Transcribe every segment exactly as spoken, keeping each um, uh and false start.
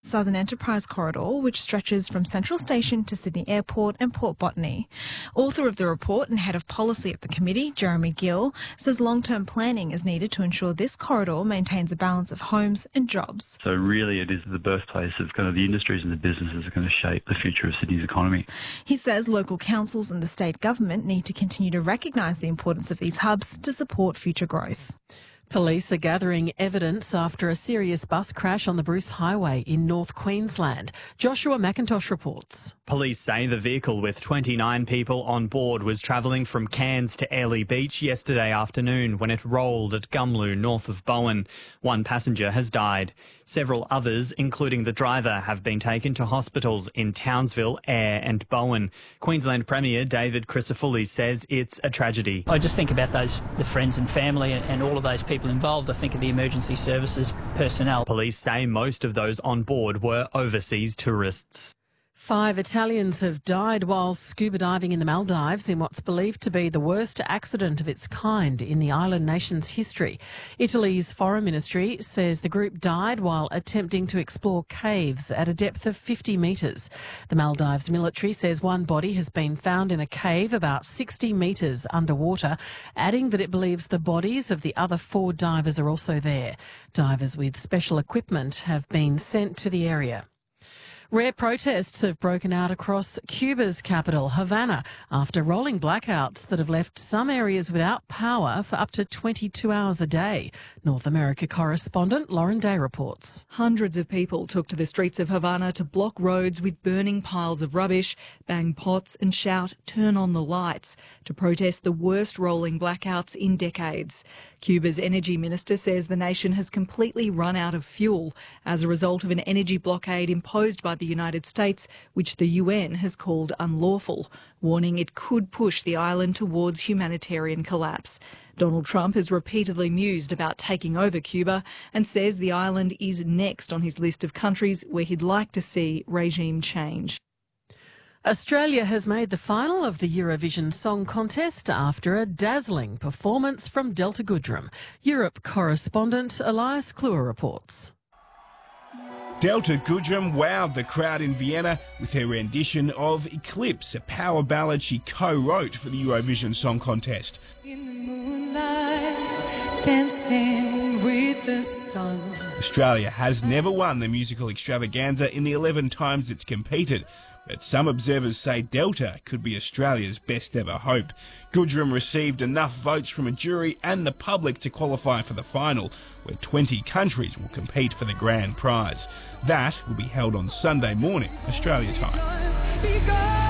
Southern Enterprise Corridor, which stretches from Central Station to Sydney Airport and Port Botany. Author of the report and head of policy at the committee, Jeremy Gill, says long-term planning is needed to ensure this corridor maintains a balance of homes and jobs. So really it is the birthplace of kind of the industries and the businesses that are going to shape the future of Sydney's economy. He says local councils and the state government need to continue to recognise the importance of these hubs to support future growth. Police are gathering evidence after a serious bus crash on the Bruce Highway in North Queensland. Joshua McIntosh reports. Police say the vehicle with twenty-nine people on board was travelling from Cairns to Airlie Beach yesterday afternoon when it rolled at Gumloo, north of Bowen. One passenger has died. Several others, including the driver, have been taken to hospitals in Townsville, Ayr and Bowen. Queensland Premier David Crisafulli says it's a tragedy. I just think about those, the friends and family and, and all of those people involved. I think of the emergency services personnel. Police say most of those on board were overseas tourists. Five Italians have died while scuba diving in the Maldives in what's believed to be the worst accident of its kind in the island nation's history. Italy's foreign ministry says the group died while attempting to explore caves at a depth of fifty metres. The Maldives military says one body has been found in a cave about sixty metres underwater, adding that it believes the bodies of the other four divers are also there. Divers with special equipment have been sent to the area. Rare protests have broken out across Cuba's capital, Havana, after rolling blackouts that have left some areas without power for up to twenty-two hours a day. North America correspondent Lauren Day reports. Hundreds of people took to the streets of Havana to block roads with burning piles of rubbish, bang pots and shout, "Turn on the lights," to protest the worst rolling blackouts in decades. Cuba's energy minister says the nation has completely run out of fuel as a result of an energy blockade imposed by the United States, which the U N has called unlawful, warning it could push the island towards humanitarian collapse. Donald Trump has repeatedly mused about taking over Cuba and says the island is next on his list of countries where he'd like to see regime change. Australia has made the final of the Eurovision Song Contest after a dazzling performance from Delta Goodrem. Europe correspondent Elias Kluwer reports. Delta Goodrem wowed the crowd in Vienna with her rendition of Eclipse, a power ballad she co-wrote for the Eurovision Song Contest. In the moonlight, dancing with the sun. Australia has never won the musical extravaganza in the eleven times it's competed, but some observers say Delta could be Australia's best ever hope. Goodrem received enough votes from a jury and the public to qualify for the final, where twenty countries will compete for the grand prize. That will be held on Sunday morning, Australia time.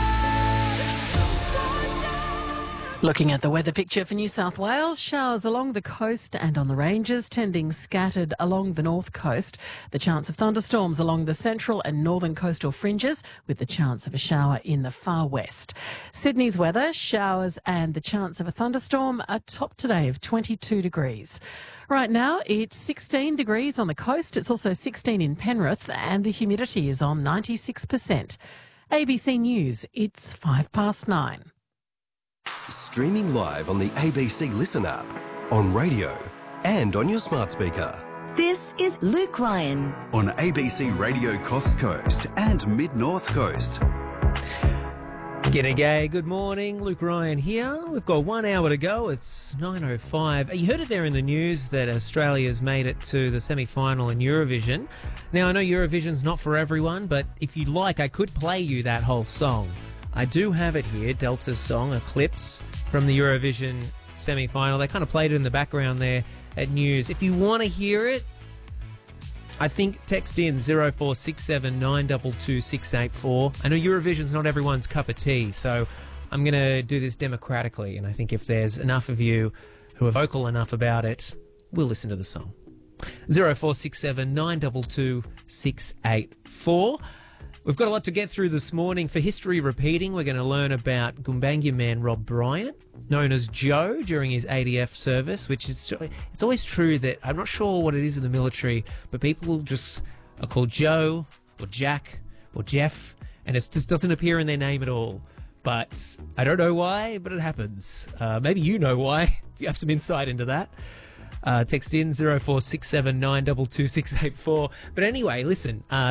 Looking at the weather picture for New South Wales, showers along the coast and on the ranges, tending scattered along the north coast. The chance of thunderstorms along the central and northern coastal fringes, with the chance of a shower in the far west. Sydney's weather, showers and the chance of a thunderstorm, a top today of twenty-two degrees. Right now, it's sixteen degrees on the coast. It's also sixteen in Penrith, and the humidity is on ninety-six percent. A B C News, it's five past nine. Streaming live on the A B C Listen app, on radio and on your smart speaker. This is Luke Ryan on A B C Radio Coast Coast and Mid-North Coast. G'day, gay. Good morning. Luke Ryan here. We've got one hour to go. It's nine oh five. You heard it there in the news that Australia's made it to the semi-final in Eurovision. Now, I know Eurovision's not for everyone, but if you'd like, I could play you that whole song. I do have it here, Delta's song, Eclipse, from the Eurovision semi-final. They kind of played it in the background there at news. If you want to hear it, I think text in zero four six seven nine two two six eight four. I know Eurovision's not everyone's cup of tea, so I'm going to do this democratically, and I think if there's enough of you who are vocal enough about it, we'll listen to the song. zero four six seven nine two two six eight four. We've got a lot to get through this morning. For history repeating, we're going to learn about Gumbaynggirr man Rob Bryant, known as Joe during his A D F service, which is, it's always true that, I'm not sure what it is in the military, but people just are called Joe or Jack or Jeff, and it just doesn't appear in their name at all. But I don't know why, but it happens. Uh, maybe you know why, if you have some insight into that. Uh, text in zero four six seven nine two two six eight four. But anyway, listen, uh,